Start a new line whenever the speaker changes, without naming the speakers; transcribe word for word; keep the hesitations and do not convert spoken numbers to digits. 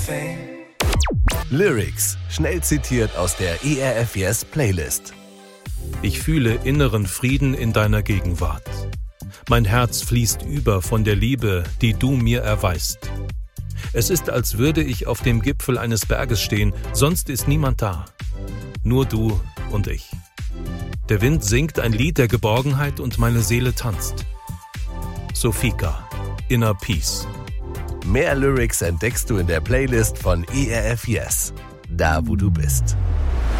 Lyrics, schnell zitiert aus der E R F Yes Playlist.
Ich fühle inneren Frieden in deiner Gegenwart. Mein Herz fließt über von der Liebe, die du mir erweist. Es ist, als würde ich auf dem Gipfel eines Berges stehen, sonst ist niemand da. Nur du und ich. Der Wind singt ein Lied der Geborgenheit und meine Seele tanzt. Sofika, Inner Peace.
Mehr Lyrics entdeckst du in der Playlist von E R F Yes, da wo du bist.